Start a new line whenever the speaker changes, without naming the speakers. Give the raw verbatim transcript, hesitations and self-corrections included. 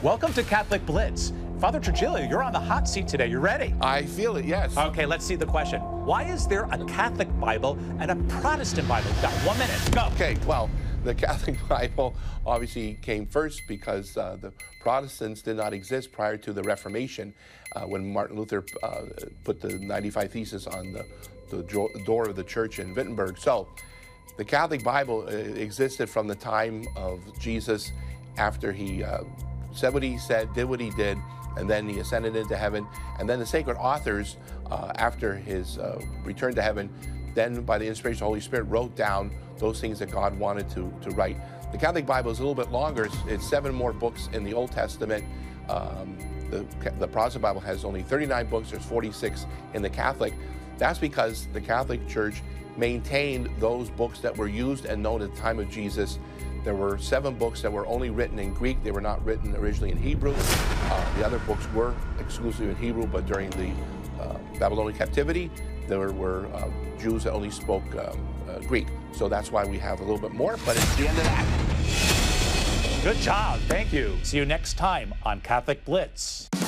Welcome to Catholic Blitz. Father Trujillo, you're on the hot seat today. You ready?
I feel it, yes.
Okay, let's see the question. Why is there a Catholic Bible and a Protestant Bible? You've got one minute. Go.
Okay, well, the Catholic Bible obviously came first because uh, the Protestants did not exist prior to the Reformation, uh, when Martin Luther uh, put the ninety-five Theses on the, the door of the church in Wittenberg. So the Catholic Bible uh, existed from the time of Jesus, after he uh, said what he said, did what he did, and then he ascended into heaven. And then the sacred authors, uh, after his uh, return to heaven, then by the inspiration of the Holy Spirit, wrote down those things that God wanted to, to write. The Catholic Bible is a little bit longer. It's, it's seven more books in the Old Testament. Um, the, the Protestant Bible has only thirty-nine books. There's forty-six in the Catholic. That's because the Catholic Church maintained those books that were used and known at the time of Jesus. There were seven books that were only written in Greek. They were not written originally in Hebrew. Uh, the other books were exclusively in Hebrew, but during the uh, Babylonian captivity, there were uh, Jews that only spoke um, uh, Greek. So that's why we have a little bit more, but it's the end of that.
Good job. Thank you. See you next time on Catholic Blitz.